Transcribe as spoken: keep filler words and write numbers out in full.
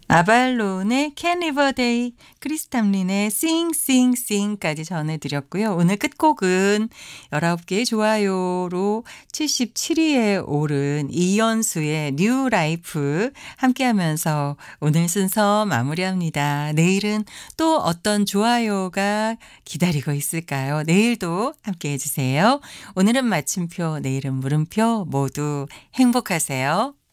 아발론의 Can Live a Day, 크리스탐린의 Sing Sing Sing까지 전해드렸고요. 오늘 끝곡은 열아홉 개의 좋아요로 칠십칠 위에 오른 이연수의 New Life 함께하면서 오늘 순서 마무리합니다. 내일은 또 어떤 좋아요가 기다리고 있을까요? 내일도 함께해 주세요. 오늘은 마침표, 내일은 물음표 모두 행복하세요.